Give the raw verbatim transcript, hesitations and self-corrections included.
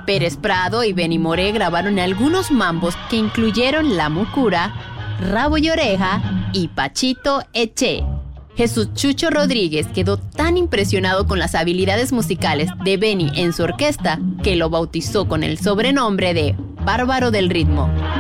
Pérez Prado y Benny Moré grabaron algunos mambos que incluyeron La Mucura, Rabo y Oreja y Pachito Eché. Jesús Chucho Rodríguez quedó tan impresionado con las habilidades musicales de Benny en su orquesta que lo bautizó con el sobrenombre de Bárbaro del Ritmo.